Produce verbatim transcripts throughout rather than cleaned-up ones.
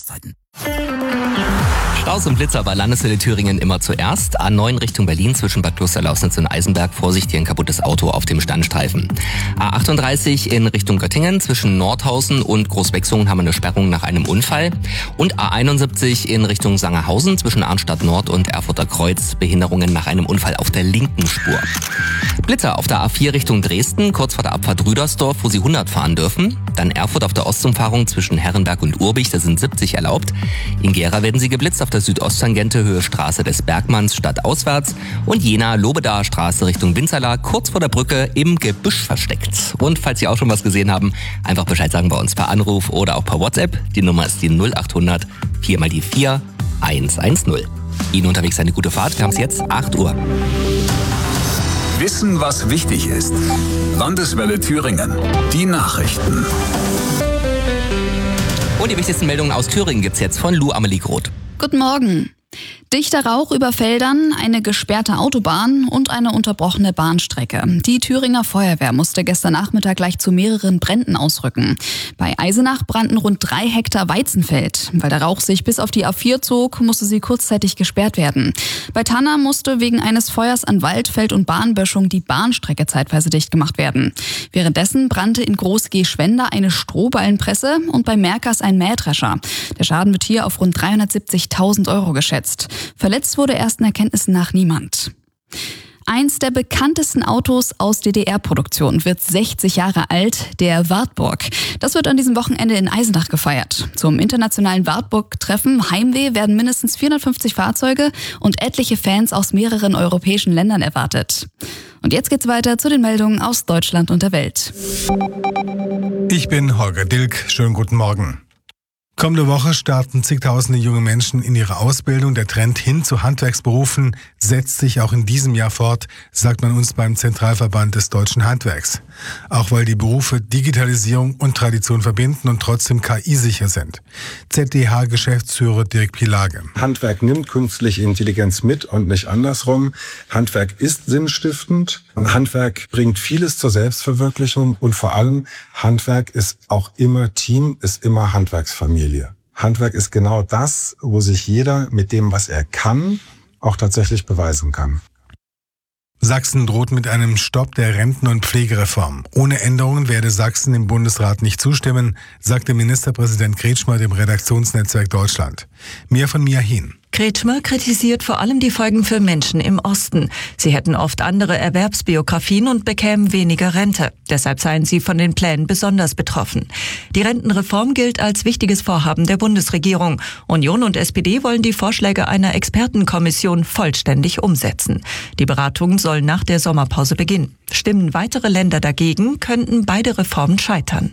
Verkehrszeiten. Staus und Blitzer bei Landeswelle Thüringen immer zuerst. A neun Richtung Berlin zwischen Bad Klosterlausnitz und Eisenberg. Vorsicht, hier ein kaputtes Auto auf dem Standstreifen. A achtunddreißig in Richtung Göttingen zwischen Nordhausen und Großwechsungen haben wir eine Sperrung nach einem Unfall. Und A einundsiebzig in Richtung Sangerhausen zwischen Arnstadt Nord und Erfurter Kreuz. Behinderungen nach einem Unfall auf der linken Spur. Blitzer auf der A vier Richtung Dresden, kurz vor der Abfahrt Rüdersdorf, wo Sie hundert fahren dürfen. Dann Erfurt auf der Ostumfahrung zwischen Herrenberg und Urbich, da sind siebzig erlaubt. In Gera werden Sie geblitzt auf der Südosttangente Höhe Straße des Bergmanns stadtauswärts. Und Jena Lobedaer Straße Richtung Winzerla, kurz vor der Brücke im Gebüsch versteckt. Und falls Sie auch schon was gesehen haben, einfach Bescheid sagen bei uns per Anruf oder auch per WhatsApp. Die Nummer ist die null achthundert vier mal die vier eins eins null. Ihnen unterwegs eine gute Fahrt. Wir haben es jetzt acht Uhr. Wissen, was wichtig ist. Landeswelle Thüringen. Die Nachrichten. Und die wichtigsten Meldungen aus Thüringen gibt's jetzt von Lou Amelie Groth. Guten Morgen. Dichter Rauch über Feldern, eine gesperrte Autobahn und eine unterbrochene Bahnstrecke. Die Thüringer Feuerwehr musste gestern Nachmittag gleich zu mehreren Bränden ausrücken. Bei Eisenach brannten rund drei Hektar Weizenfeld. Weil der Rauch sich bis auf die A vier zog, musste sie kurzzeitig gesperrt werden. Bei Tanna musste wegen eines Feuers an Waldfeld und Bahnböschung die Bahnstrecke zeitweise dicht gemacht werden. Währenddessen brannte in Groß-G-Schwender eine Strohballenpresse und bei Merkers ein Mähdrescher. Der Schaden wird hier auf rund dreihundertsiebzigtausend Euro geschätzt. Verletzt wurde ersten Erkenntnissen nach niemand. Eins der bekanntesten Autos aus D D R-Produktion wird sechzig Jahre alt, der Wartburg. Das wird an diesem Wochenende in Eisenach gefeiert. Zum internationalen Wartburg-Treffen Heimweh werden mindestens vierhundertfünfzig Fahrzeuge und etliche Fans aus mehreren europäischen Ländern erwartet. Und jetzt geht's weiter zu den Meldungen aus Deutschland und der Welt. Ich bin Holger Dilk. Schönen guten Morgen. Kommende Woche starten zigtausende junge Menschen in ihre Ausbildung. Der Trend hin zu Handwerksberufen setzt sich auch in diesem Jahr fort, sagt man uns beim Zentralverband des Deutschen Handwerks. Auch weil die Berufe Digitalisierung und Tradition verbinden und trotzdem K I-sicher sind. Z D H-Geschäftsführer Dirk Pilage. Handwerk nimmt künstliche Intelligenz mit und nicht andersrum. Handwerk ist sinnstiftend. Handwerk bringt vieles zur Selbstverwirklichung und vor allem Handwerk ist auch immer Team, ist immer Handwerksfamilie. Handwerk ist genau das, wo sich jeder mit dem, was er kann, auch tatsächlich beweisen kann. Sachsen droht mit einem Stopp der Renten- und Pflegereform. Ohne Änderungen werde Sachsen im Bundesrat nicht zustimmen, sagte Ministerpräsident Kretschmer dem Redaktionsnetzwerk Deutschland. Mehr von Mia Hien. Kretschmer kritisiert vor allem die Folgen für Menschen im Osten. Sie hätten oft andere Erwerbsbiografien und bekämen weniger Rente. Deshalb seien sie von den Plänen besonders betroffen. Die Rentenreform gilt als wichtiges Vorhaben der Bundesregierung. Union und S P D wollen die Vorschläge einer Expertenkommission vollständig umsetzen. Die Beratungen sollen nach der Sommerpause beginnen. Stimmen weitere Länder dagegen, könnten beide Reformen scheitern.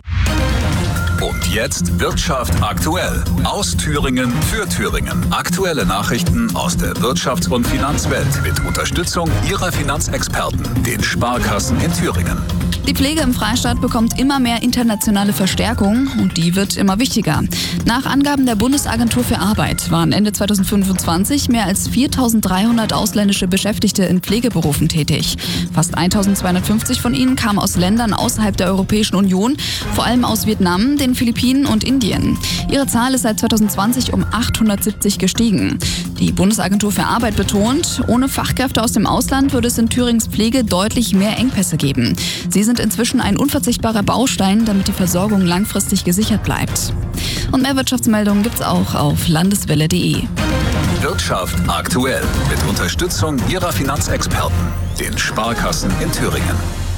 Und jetzt Wirtschaft aktuell. Aus Thüringen für Thüringen. Aktuelle Nachrichten aus der Wirtschafts- und Finanzwelt mit Unterstützung Ihrer Finanzexperten, den Sparkassen in Thüringen. Die Pflege im Freistaat bekommt immer mehr internationale Verstärkung und die wird immer wichtiger. Nach Angaben der Bundesagentur für Arbeit waren Ende zweitausendfünfundzwanzig mehr als viertausenddreihundert ausländische Beschäftigte in Pflegeberufen tätig. Fast eintausendzweihundertfünfzig von ihnen kamen aus Ländern außerhalb der Europäischen Union, vor allem aus Vietnam, den Philippinen und Indien. Ihre Zahl ist seit zweitausendzwanzig um achthundertsiebzig gestiegen. Die Bundesagentur für Arbeit betont, ohne Fachkräfte aus dem Ausland würde es in Thürings Pflege deutlich mehr Engpässe geben. Sie sind inzwischen ein unverzichtbarer Baustein, damit die Versorgung langfristig gesichert bleibt. Und mehr Wirtschaftsmeldungen gibt's auch auf landeswelle punkt de. Wirtschaft aktuell mit Unterstützung Ihrer Finanzexperten, den Sparkassen in Thüringen.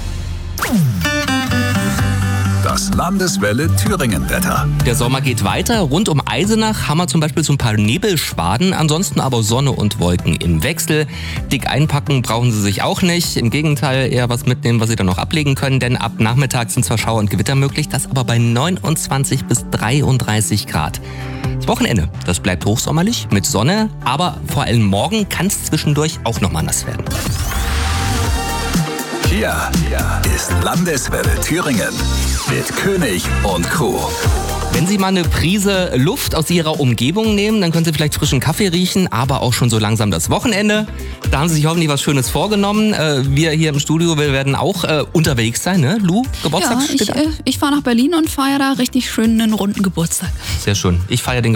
Das Landeswelle Thüringen-Wetter. Der Sommer geht weiter. Rund um Eisenach haben wir zum Beispiel so ein paar Nebelschwaden. Ansonsten aber Sonne und Wolken im Wechsel. Dick einpacken brauchen Sie sich auch nicht. Im Gegenteil, eher was mitnehmen, was Sie dann noch ablegen können. Denn ab Nachmittag sind zwar Schauer und Gewitter möglich, das aber bei neunundzwanzig bis dreiunddreißig Grad. Das Wochenende, das bleibt hochsommerlich mit Sonne. Aber vor allem morgen kann es zwischendurch auch nochmal nass werden. Hier ist Landeswelle Thüringen mit König und Crew. Wenn Sie mal eine Prise Luft aus Ihrer Umgebung nehmen, dann können Sie vielleicht frischen Kaffee riechen, aber auch schon so langsam das Wochenende. Da haben Sie sich hoffentlich was Schönes vorgenommen. Wir hier im Studio, wir werden auch äh, unterwegs sein, ne? Lu, Geburtstag ja, steht ich, an? äh, ich fahre nach Berlin und feiere da richtig schön einen runden Geburtstag. Sehr schön. Ich feiere den